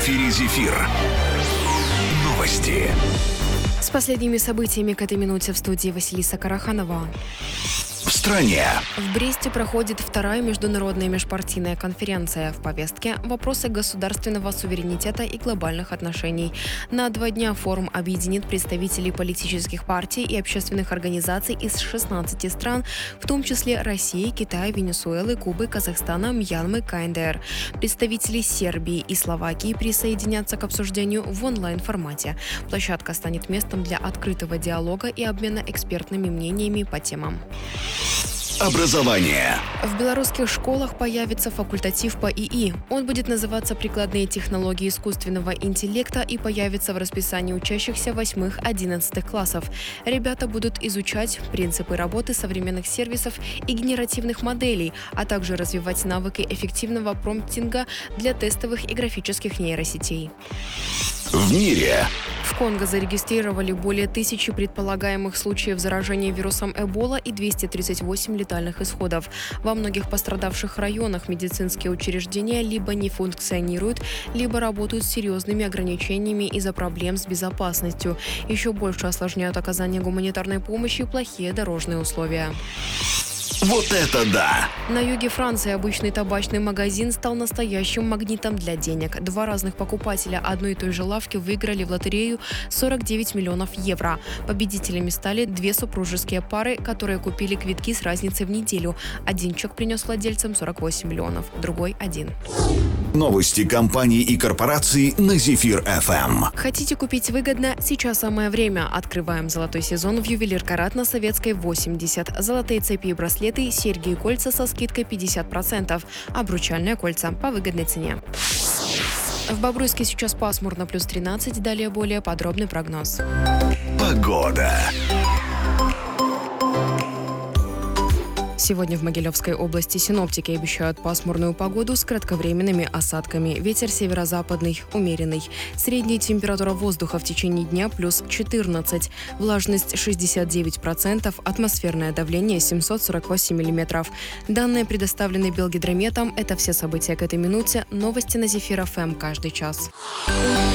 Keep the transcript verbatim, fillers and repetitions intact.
эфире «Зефир». Новости. С последними событиями к этой минуте в студии Василиса Караханова. В стране. В Бресте проходит вторая международная межпартийная конференция. В повестке – вопросы государственного суверенитета и глобальных отношений. На два дня форум объединит представителей политических партий и общественных организаций из шестнадцати стран, в том числе России, Китая, Венесуэлы, Кубы, Казахстана, Мьянмы, КНДР. Представители Сербии и Словакии присоединятся к обсуждению в онлайн-формате. Площадка станет местом для открытого диалога и обмена экспертными мнениями по темам. Образование. В белорусских школах появится факультатив по ИИ. Он будет называться «Прикладные технологии искусственного интеллекта» и появится в расписании учащихся восьмых-одиннадцатых классов. Ребята будут изучать принципы работы современных сервисов и генеративных моделей, а также развивать навыки эффективного промптинга для тестовых и графических нейросетей. В мире. В Конго зарегистрировали более тысячи предполагаемых случаев заражения вирусом Эбола и двести тридцать восемь летальных исходов. Во многих пострадавших районах медицинские учреждения либо не функционируют, либо работают с серьезными ограничениями из-за проблем с безопасностью. Еще больше осложняют оказание гуманитарной помощи плохие дорожные условия. Вот это да! На юге Франции обычный табачный магазин стал настоящим магнитом для денег. Два разных покупателя одной и той же лавки выиграли в лотерею сорок девять миллионов евро. Победителями стали две супружеские пары, которые купили квитки с разницей в неделю. Один чек принес владельцам сорок восемь миллионов, другой – один. Новости компаний и корпораций на Зефир эф эм. Хотите купить выгодно? Сейчас самое время. Открываем золотой сезон в Ювелир Карат на Советской восемьдесят. Золотые цепи и браслеты, серьги и кольца со скидкой пятьдесят процентов. Обручальные кольца по выгодной цене. В Бобруйске сейчас пасмурно, плюс тринадцать. Далее более подробный прогноз. Погода. Сегодня в Могилевской области синоптики обещают пасмурную погоду с кратковременными осадками. Ветер северо-западный, умеренный. Средняя температура воздуха в течение дня плюс четырнадцать. Влажность шестьдесят девять процентов. Атмосферное давление семьсот сорок восемь миллиметров. Данные предоставлены Белгидрометом. Это все события к этой минуте. Новости на Зефир эф эм каждый час.